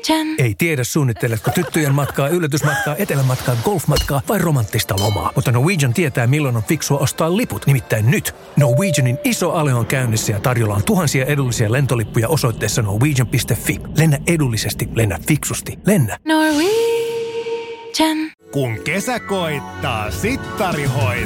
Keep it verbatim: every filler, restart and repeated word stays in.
Ei tiedä suunnitteletko tyttöjen matkaa, yllätysmatkaa, etelämatkaa, golfmatkaa vai romanttista lomaa. Mutta Norwegian tietää milloin on fiksua ostaa liput. Nimittäin nyt Norwegianin iso ale on käynnissä ja tarjolla on tuhansia edullisia lentolippuja osoitteessa norwegian piste fi. Lennä edullisesti, lennä fiksusti, lennä. Norwegian. Kun kesä koittaa, sittari hoitaa.